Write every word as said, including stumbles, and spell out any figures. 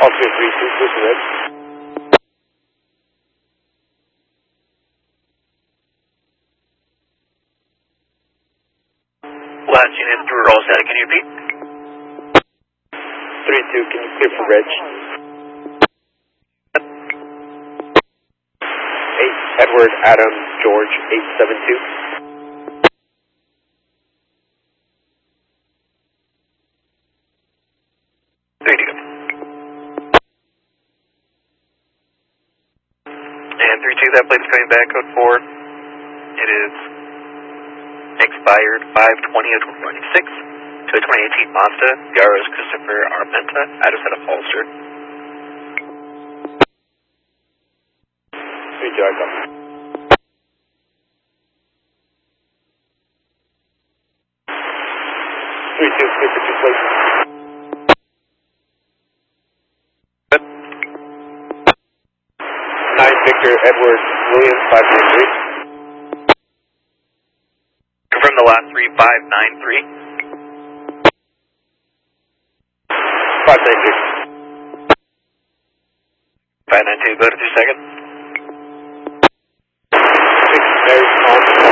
Oscar three two, clear for Reg. Last unit, through all static, can you repeat? three two, can you clear for Reg? eight, Edward, Adam, George, eight seven two. three two. And three two, that plate is coming back, code four. It is expired five twenty of twenty twenty-six to a twenty eighteen Mazda. The R O is Christopher Armenta. I just had a Holster. three two, I copy. three two, clear for two plates. nine, Victor, Edward, William, five nine three. Confirm the last three, five nine three. five nine two. five nine two, go to two seconds. six, Mary, Tom.